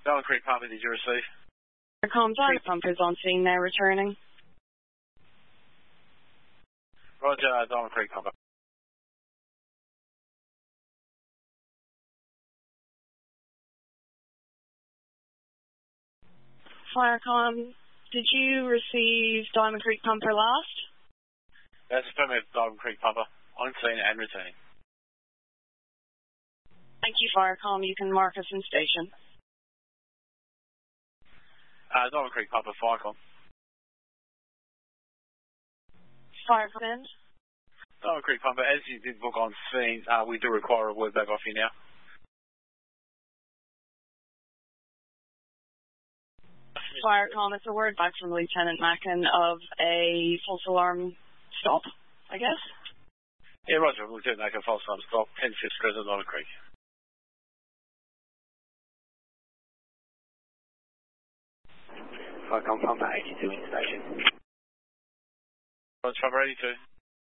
Diamond Creek Pumper, did you receive? Diamond Pumper's on scene now, returning. Roger, Diamond Creek Pumper. Firecom, did you receive Diamond Creek Pumper last? That's affirmative, Diamond Creek Pumper. On scene and returning. Thank you, Firecom. You can mark us in station. Diamond Creek Pumper, Firecom. Firecom. Diamond Creek Pumper, as you did book on scene, we do require a word back off you now. Firecom, it's a word back from Lieutenant Mackin of a false alarm stop, I guess. Yeah, Roger. Lieutenant Mackin, false alarm stop, 10-5 Street, Diamond Creek. Firecom Pumper 82 in station. Roger, Pumper 82.